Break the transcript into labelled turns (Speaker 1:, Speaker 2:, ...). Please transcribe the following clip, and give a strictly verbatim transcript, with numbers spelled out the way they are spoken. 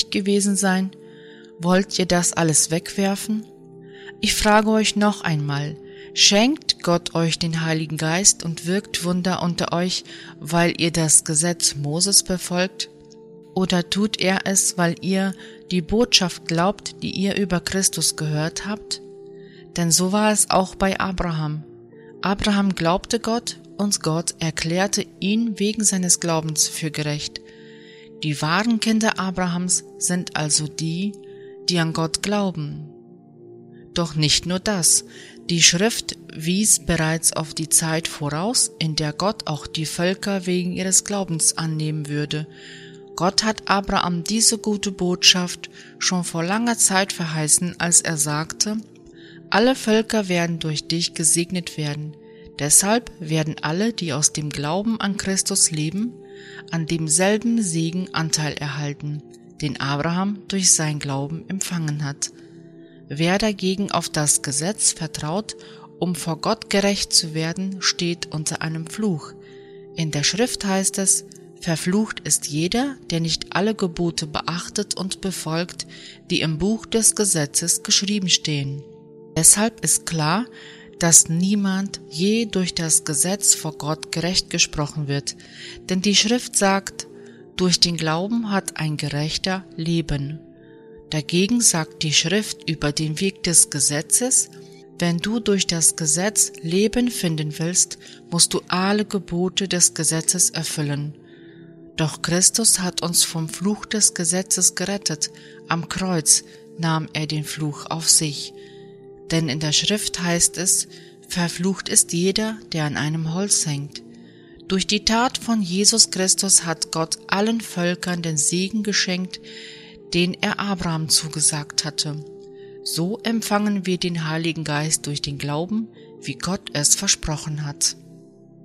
Speaker 1: unberechtigt gewesen sein? Wollt ihr das alles wegwerfen? Ich frage euch noch einmal, schenkt Gott euch den Heiligen Geist und wirkt Wunder unter euch, weil ihr das Gesetz Moses befolgt? Oder tut er es, weil ihr die Botschaft glaubt, die ihr über Christus gehört habt? Denn so war es auch bei Abraham. Abraham glaubte Gott, und Gott erklärte ihn wegen seines Glaubens für gerecht. Die wahren Kinder Abrahams sind also die, die an Gott glauben. Doch nicht nur das. Die Schrift wies bereits auf die Zeit voraus, in der Gott auch die Völker wegen ihres Glaubens annehmen würde. Gott hat Abraham diese gute Botschaft schon vor langer Zeit verheißen, als er sagte: Alle Völker werden durch dich gesegnet werden. Deshalb werden alle, die aus dem Glauben an Christus leben, an demselben Segen Anteil erhalten, den Abraham durch sein Glauben empfangen hat. Wer dagegen auf das Gesetz vertraut, um vor Gott gerecht zu werden, steht unter einem Fluch. In der Schrift heißt es: Verflucht ist jeder, der nicht alle Gebote beachtet und befolgt, die im Buch des Gesetzes geschrieben stehen. Deshalb ist klar, dass niemand je durch das Gesetz vor Gott gerecht gesprochen wird, denn die Schrift sagt: Durch den Glauben hat ein Gerechter Leben. Dagegen sagt die Schrift über den Weg des Gesetzes: Wenn du durch das Gesetz Leben finden willst, musst du alle Gebote des Gesetzes erfüllen. Doch Christus hat uns vom Fluch des Gesetzes gerettet. Am Kreuz nahm er den Fluch auf sich. Denn in der Schrift heißt es: Verflucht ist jeder, der an einem Holz hängt. Durch die Tat von Jesus Christus hat Gott allen Völkern den Segen geschenkt, den er Abraham zugesagt hatte. So empfangen wir den Heiligen Geist durch den Glauben, wie Gott es versprochen hat.